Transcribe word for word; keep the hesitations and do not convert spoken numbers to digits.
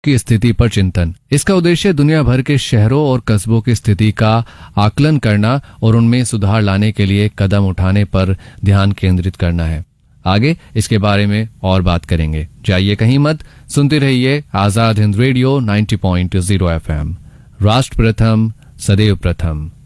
की स्थिति पर चिंतन। इसका उद्देश्य दुनिया भर के शहरों और कस्बों की स्थिति का आकलन करना और उनमें सुधार लाने के लिए कदम उठाने पर ध्यान केंद्रित करना है। आगे इसके बारे में और बात करेंगे। जाइए कहीं मत, सुनते रहिए आजाद हिंद रेडियो नब्बे पॉइंट शून्य एफएम। राष्ट्र प्रथम, सदैव प्रथम।